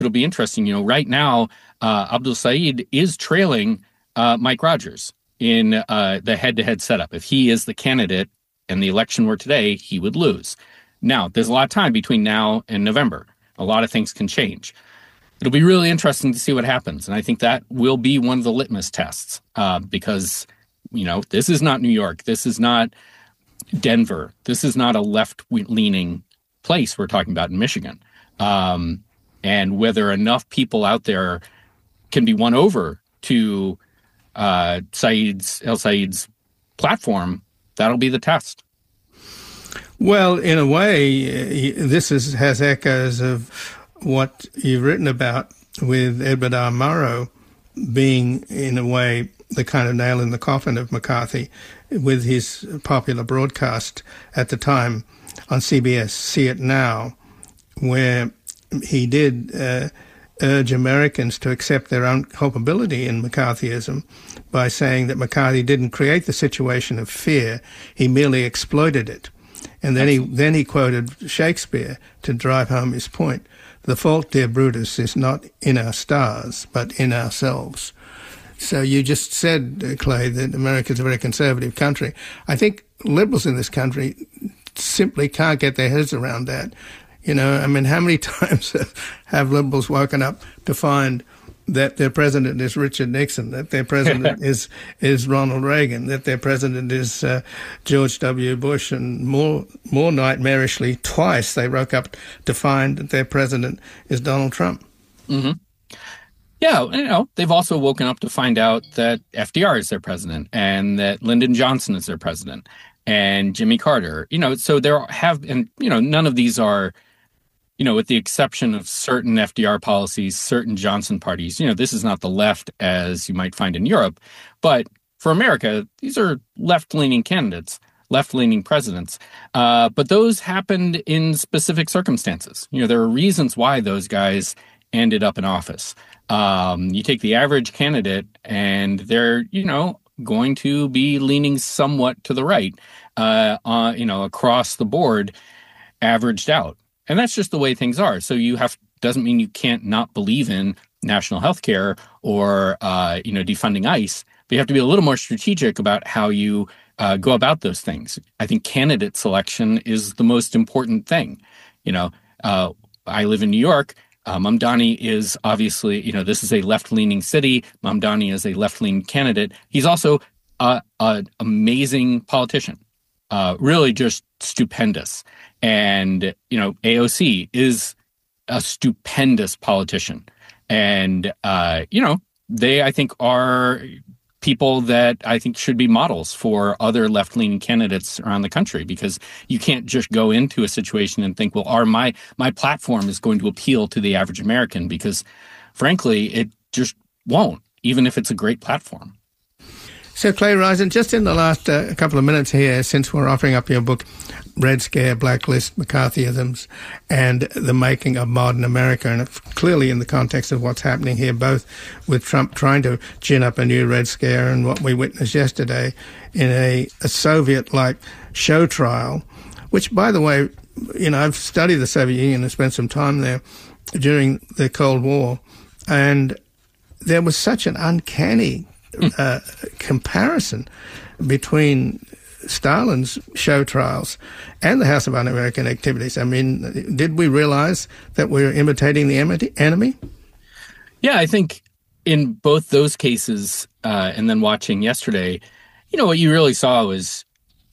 it'll be interesting. Right now, Abdul Saeed is trailing Mike Rogers in the head-to-head setup. If he is the candidate and the election were today, he would lose. Now, there's a lot of time between now and November. A lot of things can change. It'll be really interesting to see what happens. And I think that will be one of the litmus tests because, this is not New York. This is not Denver. This is not a left-leaning place we're talking about in Michigan. And whether enough people out there can be won over to El Said's platform, that'll be the test. Well, in a way, this has echoes of what you've written about with Edward R. Murrow being, in a way, the kind of nail in the coffin of McCarthy with his popular broadcast at the time on CBS, See It Now, where he did urge Americans to accept their own culpability in McCarthyism by saying that McCarthy didn't create the situation of fear, he merely exploited it. And then he quoted Shakespeare to drive home his point. The fault, dear Brutus, is not in our stars, but in ourselves. So you just said, Clay, that America's a very conservative country. I think liberals in this country simply can't get their heads around that. How many times have liberals woken up to find that their president is Richard Nixon, that their president is Ronald Reagan, that their president is George W. Bush, and more nightmarishly, twice they woke up to find that their president is Donald Trump. Mm-hmm. Yeah, they've also woken up to find out that FDR is their president and that Lyndon Johnson is their president and Jimmy Carter. So there have been, none of these are, with the exception of certain FDR policies, certain Johnson parties, this is not the left as you might find in Europe. But for America, these are left-leaning candidates, left-leaning presidents. But those happened in specific circumstances. There are reasons why those guys ended up in office. You take the average candidate and they're, going to be leaning somewhat to the right, across the board, averaged out. And that's just the way things are. So doesn't mean you can't not believe in national health care or, defunding ICE, but you have to be a little more strategic about how you go about those things. I think candidate selection is the most important thing. I live in New York. Mamdani is obviously, this is a left-leaning city. Mamdani is a left-leaning candidate. He's also an amazing politician, really just stupendous. And, AOC is a stupendous politician. And, they, I think, are people that I think should be models for other left-leaning candidates around the country, because you can't just go into a situation and think, well, my platform is going to appeal to the average American, because frankly, it just won't, even if it's a great platform. So, Clay Risen, just in the last couple of minutes here, since we're offering up your book, Red Scare, Blacklist, McCarthyisms, and the Making of Modern America, and clearly in the context of what's happening here, both with Trump trying to gin up a new Red Scare and what we witnessed yesterday in a Soviet-like show trial, which, by the way, I've studied the Soviet Union and spent some time there during the Cold War, and there was such an uncanny comparison between Stalin's show trials and the House of Un-American Activities. I mean, did we realize that we were imitating the enemy? Yeah, I think in both those cases, and then watching yesterday, what you really saw was,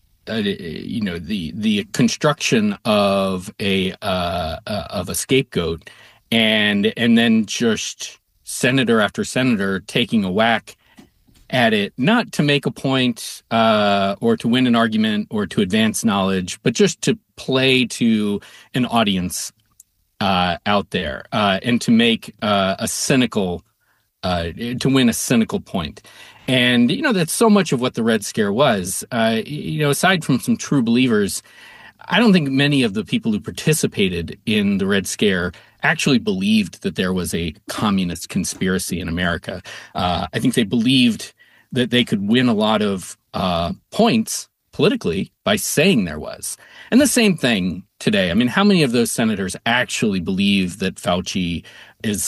the construction of a scapegoat, and then just senator after senator taking a whack at it, not to make a point or to win an argument or to advance knowledge, but just to play to an audience out there and to make a cynical, to win a cynical point. And, that's so much of what the Red Scare was. Aside from some true believers, I don't think many of the people who participated in the Red Scare actually believed that there was a communist conspiracy in America. I think they believed that they could win a lot of points politically by saying there was. And the same thing today. I mean, how many of those senators actually believe that Fauci is